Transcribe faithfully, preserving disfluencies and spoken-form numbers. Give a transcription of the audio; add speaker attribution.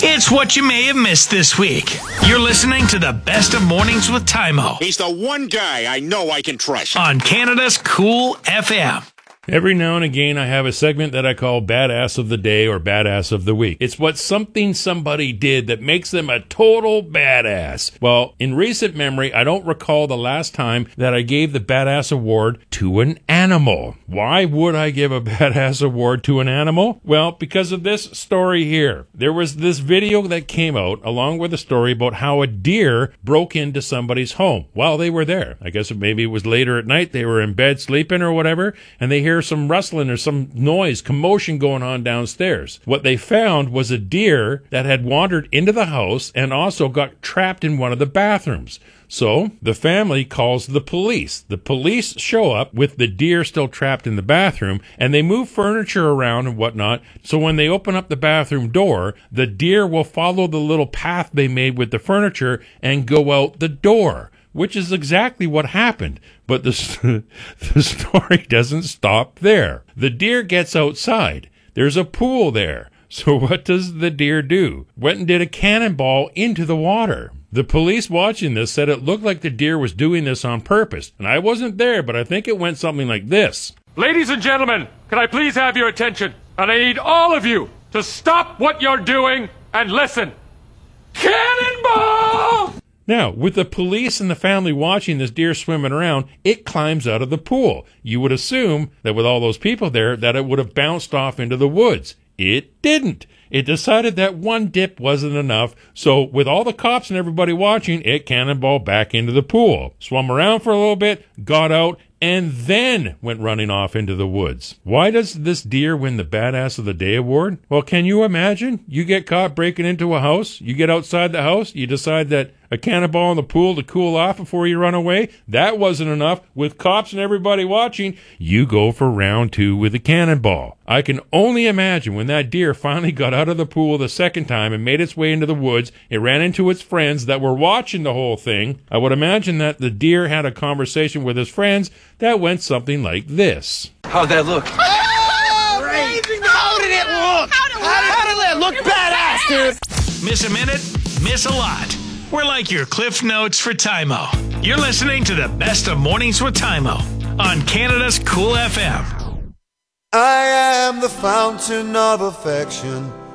Speaker 1: It's what you may have missed this week. You're listening to the Best of Mornings with Tymo.
Speaker 2: He's the one guy I know I can trust.
Speaker 1: On Canada's Cool F M.
Speaker 3: Every now and again, I have a segment that I call Badass of the Day or Badass of the Week. It's what something somebody did that makes them a total badass. Well, in recent memory, I don't recall the last time that I gave the Badass Award to an animal. Why would I give a Badass Award to an animal? Well, because of this story here. There was this video that came out along with a story about how a deer broke into somebody's home while they were there. I guess maybe it was later at night. They were in bed sleeping or whatever, and they hear some rustling or some noise, commotion going on downstairs. What they found was a deer that had wandered into the house and also got trapped in one of the bathrooms. So the family calls the police. The police show up with the deer still trapped in the bathroom, and they move furniture around and whatnot. So when they open up the bathroom door, the deer will follow the little path they made with the furniture and go out the door, which is exactly what happened. But the, the story doesn't stop there. The deer gets outside. There's a pool there. So what does the deer do? Went and did a cannonball into the water. The police watching this said it looked like the deer was doing this on purpose. And I wasn't there, but I think it went something like this.
Speaker 4: Ladies and gentlemen, can I please have your attention? And I need all of you to stop what you're doing and listen. Cannonball!
Speaker 3: Now, with the police and the family watching this deer swimming around, it climbs out of the pool. You would assume that with all those people there, that it would have bounced off into the woods. It didn't. It decided that one dip wasn't enough, so with all the cops and everybody watching, it cannonballed back into the pool. Swum around for a little bit, got out, and then went running off into the woods. Why does this deer win the Badass of the Day award? Well, can you imagine? You get caught breaking into a house, you get outside the house, you decide that a cannonball in the pool to cool off before you run away, that wasn't enough. With cops and everybody watching, you go for round two with a cannonball. I can only imagine when that deer finally got out of the pool the second time and made its way into the woods, it ran into its friends that were watching the whole thing. I would imagine that the deer had a conversation with his friends that went something like this.
Speaker 5: How'd that look?
Speaker 6: Oh, amazing! How did it look? How did, How did it look? Badass, dude!
Speaker 1: Miss a minute, miss a lot. We're like your Cliff Notes for Tymo. You're listening to the Best of Mornings with Tymo on Canada's Cool F M.
Speaker 7: I am the fountain of affection.